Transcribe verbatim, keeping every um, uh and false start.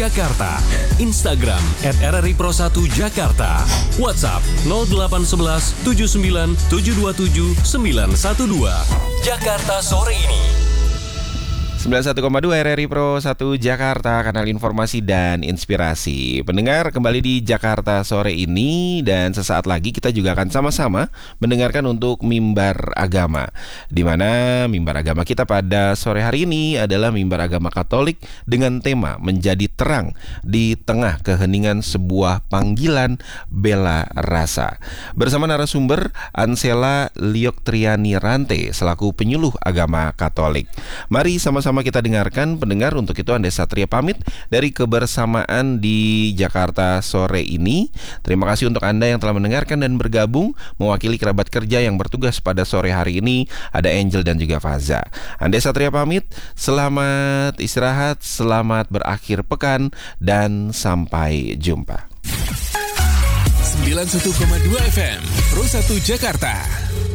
Jakarta, Instagram at R R I Pro satu Jakarta, WhatsApp nol delapan satu satu tujuh sembilan tujuh dua tujuh sembilan satu dua. Jakarta sore ini. sembilan puluh satu koma dua R R I Pro satu Jakarta, kanal informasi dan inspirasi. Pendengar, kembali di Jakarta sore ini, dan sesaat lagi kita juga akan sama-sama mendengarkan untuk Mimbar Agama, di mana Mimbar Agama kita pada sore hari ini adalah Mimbar Agama Katolik dengan tema Menjadi Terang di Tengah Keheningan Sebuah Panggilan Bela Rasa. Bersama narasumber Ansela Lioktriani Rante selaku penyuluh agama Katolik. Mari sama-sama Sama kita dengarkan, pendengar. Untuk itu Anda Satria pamit dari kebersamaan di Jakarta sore ini. Terima kasih untuk Anda yang telah mendengarkan dan bergabung. Mewakili kerabat kerja yang bertugas pada sore hari ini, ada Angel dan juga Faza. Anda Satria pamit. Selamat istirahat, selamat berakhir pekan, dan sampai jumpa. sembilan puluh satu koma dua F M Pro satu Jakarta.